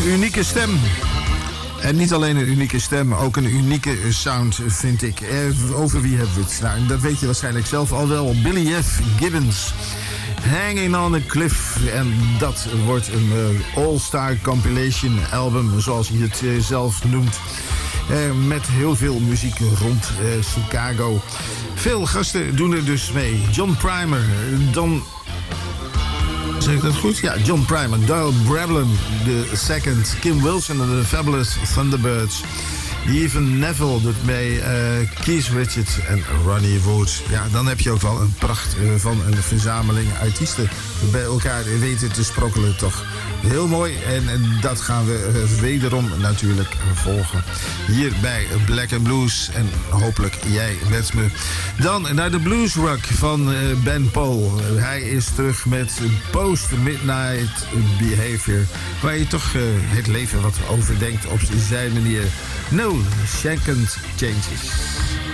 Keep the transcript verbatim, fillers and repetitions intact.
een unieke stem. En niet alleen een unieke stem, ook een unieke sound, vind ik. Eh, over wie hebben we het? Nou, dat weet je waarschijnlijk zelf al wel. Billy F. Gibbons. Hanging on a Cliff. En dat wordt een uh, all-star compilation album, zoals hij het uh, zelf noemt. Uh, met heel veel muziek rond uh, Chicago. Veel gasten doen er dus mee. John Primer, dan... Zeg ik dat goed? Ja, John Primer, Doyle Brabham the second, Kim Wilson en de Fabulous Thunderbirds. Even Neville doet mee, uh, Keith Richards en Ronnie Wood. Ja, dan heb je ook wel een pracht uh, van een verzameling artiesten bij elkaar weten te sprokkelen, toch? Heel mooi en, en dat gaan we uh, wederom natuurlijk volgen. Hier bij Black and Blues en hopelijk jij met me. Dan naar de blues rock van uh, Ben Paul. Uh, hij is terug met Post Midnight Behavior. Waar je toch uh, het leven wat overdenkt op zijn manier. No second changes.